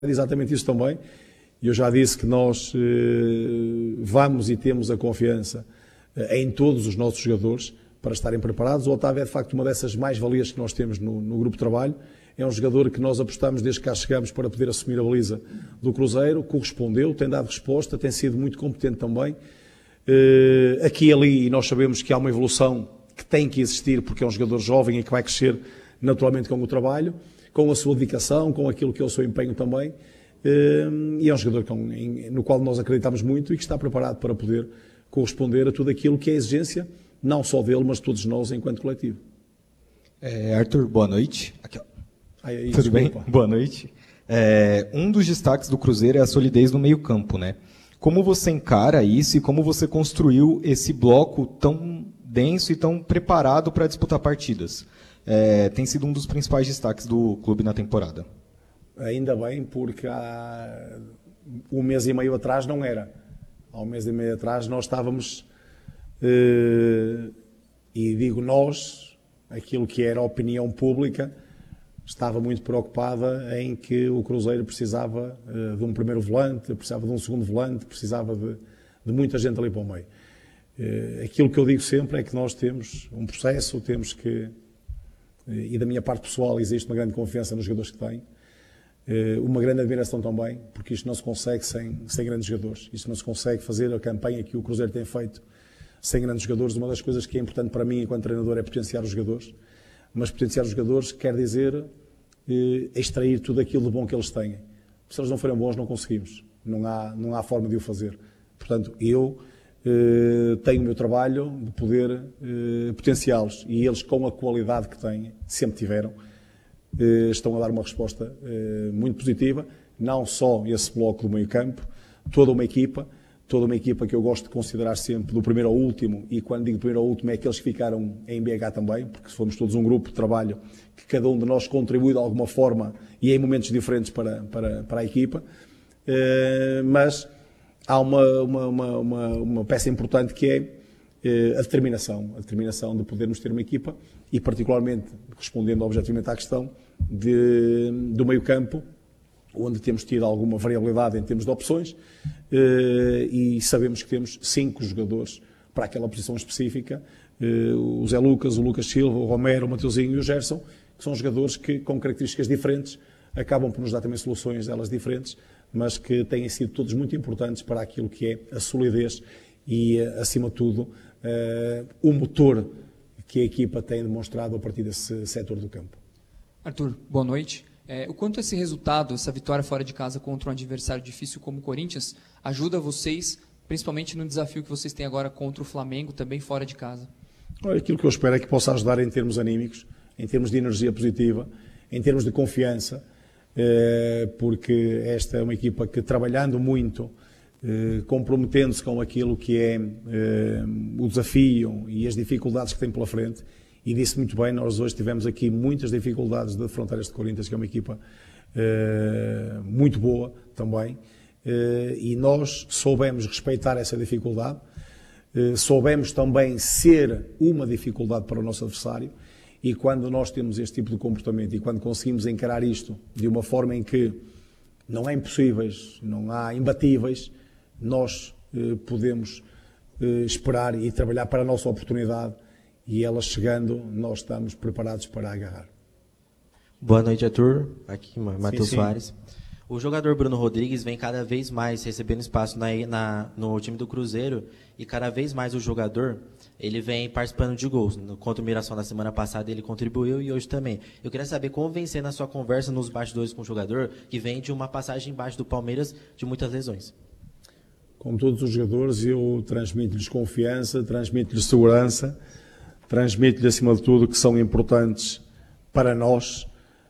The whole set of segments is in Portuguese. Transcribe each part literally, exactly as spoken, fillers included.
exatamente isso também. Eu já disse que nós eh, vamos e temos a confiança eh, em todos os nossos jogadores para estarem preparados. O Otávio é de facto uma dessas mais-valias que nós temos no, no grupo de trabalho. É um jogador que nós apostamos desde que cá chegamos para poder assumir a baliza do Cruzeiro, correspondeu, tem dado resposta, tem sido muito competente também. Eh, aqui e ali, e nós sabemos que há uma evolução que tem que existir, porque é um jogador jovem e que vai crescer naturalmente com o trabalho, com a sua dedicação, com aquilo que é o seu empenho também. E é um jogador no qual nós acreditamos muito e que está preparado para poder corresponder a tudo aquilo que é a exigência, não só dele, mas de todos nós enquanto coletivo. É, Arthur, boa noite. Aqui, ó. Aí, aí, Tudo desculpa. bem? Boa noite. É, um dos destaques do Cruzeiro é a solidez no meio-campo, né? Como você encara isso e como você construiu esse bloco tão denso e tão preparado para disputar partidas? É, tem sido um dos principais destaques do clube na temporada. Ainda bem, porque há um mês e meio atrás não era. Há um mês e meio atrás nós estávamos, eh, e digo nós, aquilo que era a opinião pública, estava muito preocupada em que o Cruzeiro precisava eh, de um primeiro volante, precisava de um segundo volante, precisava de, de muita gente ali para o meio. Eh, aquilo que eu digo sempre é que nós temos um processo, temos que, e da minha parte pessoal existe uma grande confiança nos jogadores que tenho, uma grande admiração também, porque isto não se consegue sem, sem grandes jogadores. Isto não se consegue fazer a campanha que o Cruzeiro tem feito sem grandes jogadores. Uma das coisas que é importante para mim, enquanto treinador, é potenciar os jogadores. Mas potenciar os jogadores quer dizer eh, extrair tudo aquilo de bom que eles têm. Se eles não forem bons, não conseguimos. Não há, não há forma de o fazer. Portanto, eu eh, tenho o meu trabalho de poder eh, potenciá-los. E eles, com a qualidade que têm, sempre tiveram, estão a dar uma resposta muito positiva, não só esse bloco do meio campo, toda uma equipa, toda uma equipa que eu gosto de considerar sempre do primeiro ao último, e quando digo primeiro ao último é aqueles que ficaram em B H também, porque fomos todos um grupo de trabalho que cada um de nós contribui de alguma forma e em momentos diferentes para, para, para a equipa, mas há uma, uma, uma, uma, uma peça importante que é a determinação, a determinação de podermos ter uma equipa e particularmente, respondendo objetivamente à questão de, do meio campo, onde temos tido alguma variabilidade em termos de opções e sabemos que temos cinco jogadores para aquela posição específica, o Zé Lucas, o Lucas Silva, o Romero, o Mateuzinho e o Gerson, que são jogadores que com características diferentes acabam por nos dar também soluções delas diferentes, mas que têm sido todos muito importantes para aquilo que é a solidez e, acima de tudo, Uh, o motor que a equipa tem demonstrado a partir desse setor do campo. Arthur, boa noite. É, o quanto esse resultado, essa vitória fora de casa contra um adversário difícil como o Corinthians, ajuda vocês, principalmente no desafio que vocês têm agora contra o Flamengo, também fora de casa? Olha, aquilo que eu espero é que possa ajudar em termos anímicos, em termos de energia positiva, em termos de confiança, uh, porque esta é uma equipa que, trabalhando muito, Eh, comprometendo-se com aquilo que é eh, o desafio e as dificuldades que tem pela frente, e disse muito bem, nós hoje tivemos aqui muitas dificuldades de afrontar este Corinthians, que é uma equipa eh, muito boa também, eh, e nós soubemos respeitar essa dificuldade, eh, soubemos também ser uma dificuldade para o nosso adversário, e quando nós temos este tipo de comportamento e quando conseguimos encarar isto de uma forma em que não há impossíveis, não há imbatíveis, nós eh, podemos eh, esperar e trabalhar para a nossa oportunidade, e ela chegando, nós estamos preparados para agarrar. Boa noite, Arthur. Aqui, Matheus sim, sim. Soares. O jogador Bruno Rodrigues vem cada vez mais recebendo espaço na, na, no time do Cruzeiro, e cada vez mais o jogador ele vem participando de gols. No, contra o Mirassol na semana passada ele contribuiu e hoje também. Eu queria saber como vem sendo a sua conversa nos bastidores com o jogador, que vem de uma passagem embaixo do Palmeiras de muitas lesões. Como todos os jogadores, eu transmito-lhes confiança, transmito-lhes segurança, transmito-lhes, acima de tudo, que são importantes para nós,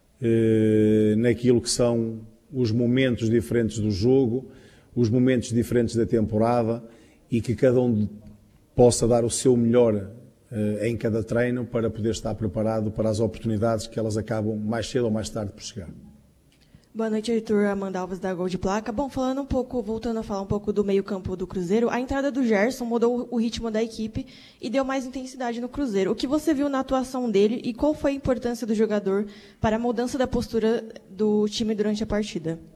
eh, naquilo que são os momentos diferentes do jogo, os momentos diferentes da temporada, e que cada um possa dar o seu melhor eh, em cada treino para poder estar preparado para as oportunidades que elas acabam mais cedo ou mais tarde por chegar. Boa noite, Arthur. Amanda Alves, da Gol de Placa. Bom, falando um pouco, voltando a falar um pouco do meio-campo do Cruzeiro, a entrada do Gerson mudou o ritmo da equipe e deu mais intensidade no Cruzeiro. O que você viu na atuação dele e qual foi a importância do jogador para a mudança da postura do time durante a partida?